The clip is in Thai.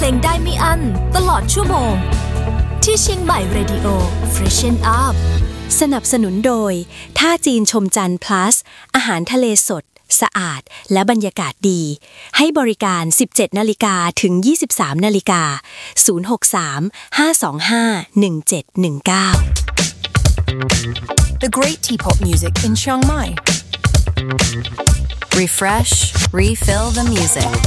ลงได้ไม่อั้นตลอดชั่วโมงที่เชียงใหม่ Radio Freshen Up สนับสนุนโดยท่าจีนชมจันทร์ plus อาหารทะเลสดสะอาดและบรรยากาศดีให้บริการ 17:00 นถึง 23:00 น063-525-1719 The great Teapot music in Chiang Mai. Refresh, refill the music.